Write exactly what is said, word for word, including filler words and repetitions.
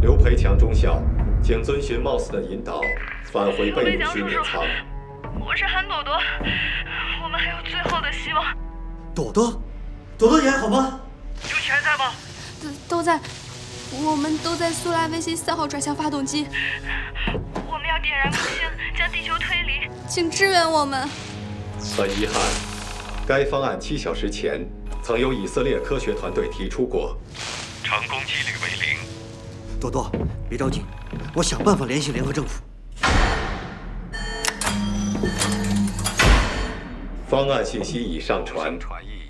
刘培强中校，请遵循冒死的引导，返回贝鲁训练舱。 我是韩朵朵，我们还有最后的希望。 朵朵，朵朵，你还好吗？ 有钱在吗？ 都都在，我们都在苏拉威西四号转向发动机。 我们要点燃木星，将地球推离， 请支援我们。 很遗憾，该方案七小时前曾由以色列科学团队提出过，成功几率为零。 朵朵，别着急，我想办法联系联合政府。 方案信息已上传。